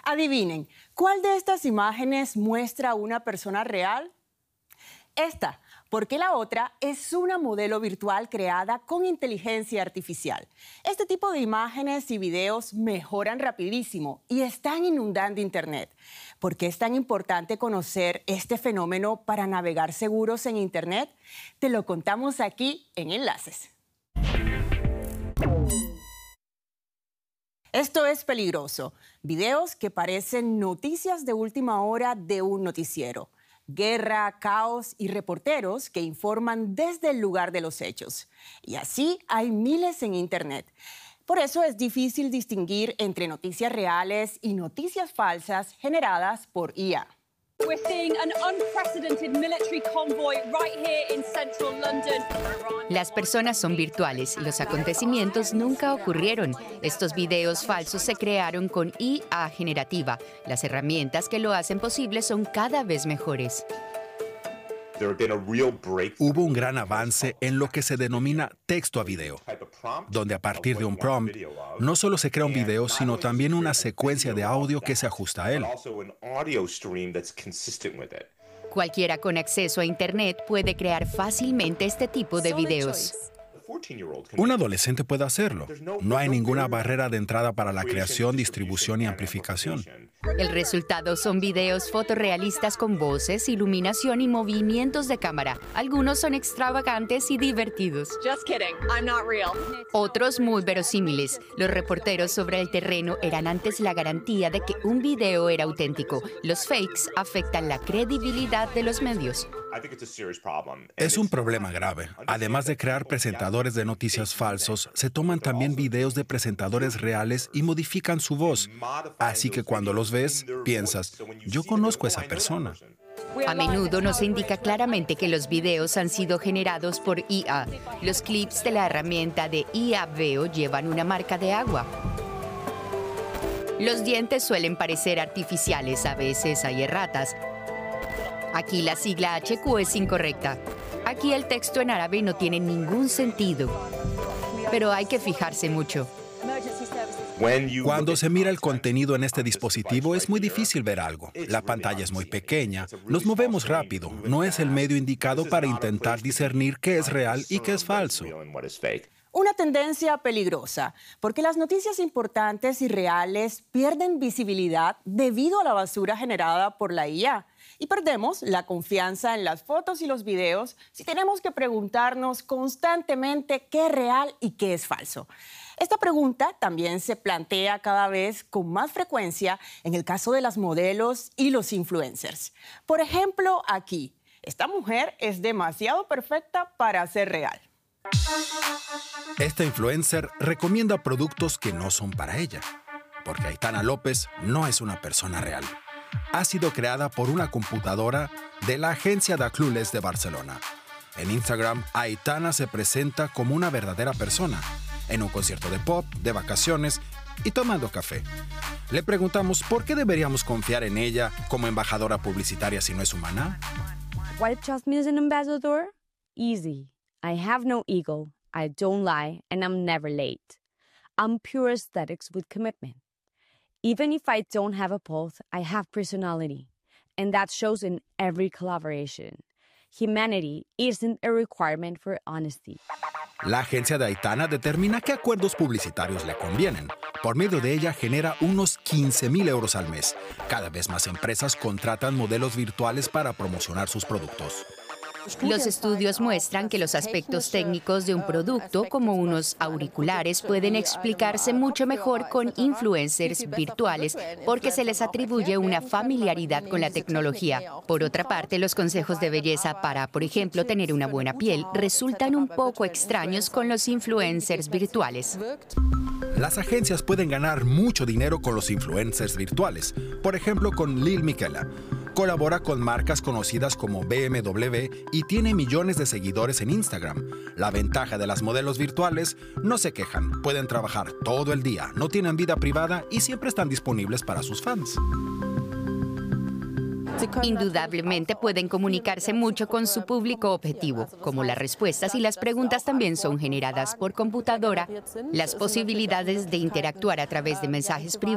Adivinen, ¿cuál de estas imágenes muestra a una persona real? Esta, porque la otra es una modelo virtual creada con inteligencia artificial. Este tipo de imágenes y videos mejoran rapidísimo y están inundando Internet. ¿Por qué es tan importante conocer este fenómeno para navegar seguros en Internet? Te lo contamos aquí en Enlaces. Esto es peligroso. Videos que parecen noticias de última hora de un noticiero. Guerra, caos y reporteros que informan desde el lugar de los hechos. Y así hay miles en Internet. Por eso es difícil distinguir entre noticias reales y noticias falsas generadas por IA. We're seeing an unprecedented military convoy right here in central London. Las personas son virtuales y los acontecimientos nunca ocurrieron. Estos videos falsos se crearon con IA generativa. Las herramientas que lo hacen posible son cada vez mejores. Hubo un gran avance en lo que se denomina texto a video, donde a partir de un prompt no solo se crea un video, sino también una secuencia de audio que se ajusta a él. Cualquiera con acceso a Internet puede crear fácilmente este tipo de videos. Un adolescente puede hacerlo. No hay ninguna barrera de entrada para la creación, distribución y amplificación. El resultado son videos fotorrealistas con voces, iluminación y movimientos de cámara. Algunos son extravagantes y divertidos. Just kidding, I'm not real. Otros muy verosímiles. Los reporteros sobre el terreno eran antes la garantía de que un video era auténtico. Los fakes afectan la credibilidad de los medios. Es un problema grave. Además de crear presentadores de noticias falsos, se toman también videos de presentadores reales y modifican su voz. Así que cuando los ves, piensas, yo conozco a esa persona. A menudo no se indica claramente que los videos han sido generados por IA. Los clips de la herramienta de IA Veo llevan una marca de agua. Los dientes suelen parecer artificiales, a veces hay erratas. Aquí la sigla HQ es incorrecta. Aquí el texto en árabe no tiene ningún sentido. Pero hay que fijarse mucho. Cuando se mira el contenido en este dispositivo es muy difícil ver algo. La pantalla es muy pequeña, nos movemos rápido. No es el medio indicado para intentar discernir qué es real y qué es falso. Una tendencia peligrosa, porque las noticias importantes y reales pierden visibilidad debido a la basura generada por la IA. Y perdemos la confianza en las fotos y los videos si tenemos que preguntarnos constantemente qué es real y qué es falso. Esta pregunta también se plantea cada vez con más frecuencia en el caso de las modelos y los influencers. Por ejemplo, aquí, esta mujer es demasiado perfecta para ser real. Esta influencer recomienda productos que no son para ella, porque Aitana López no es una persona real. Ha sido creada por una computadora de la agencia Da Clueless de Barcelona. En Instagram, Aitana se presenta como una verdadera persona, en un concierto de pop, de vacaciones y tomando café. Le preguntamos por qué deberíamos confiar en ella como embajadora publicitaria si no es humana. Why trust me as an ambassador? Easy. I have no ego, I don't lie, and I'm never late. I'm pure aesthetics with commitment. Even if I don't have a pulse, I have personality, and that shows in every collaboration. Humanity isn't a requirement for honesty. La agencia de Aitana determina qué acuerdos publicitarios le convienen. Por medio de ella genera unos 15,000 euros al mes. Cada vez más empresas contratan modelos virtuales para promocionar sus productos. Los estudios muestran que los aspectos técnicos de un producto, como unos auriculares, pueden explicarse mucho mejor con influencers virtuales porque se les atribuye una familiaridad con la tecnología. Por otra parte, los consejos de belleza para, por ejemplo, tener una buena piel resultan un poco extraños con los influencers virtuales. Las agencias pueden ganar mucho dinero con los influencers virtuales. Por ejemplo, con Lil Miquela. Colabora con marcas conocidas como BMW y tiene millones de seguidores en Instagram. La ventaja de las modelos virtuales, no se quejan, pueden trabajar todo el día, no tienen vida privada y siempre están disponibles para sus fans. Indudablemente pueden comunicarse mucho con su público objetivo. Como las respuestas y las preguntas también son generadas por computadora, las posibilidades de interactuar a través de mensajes privados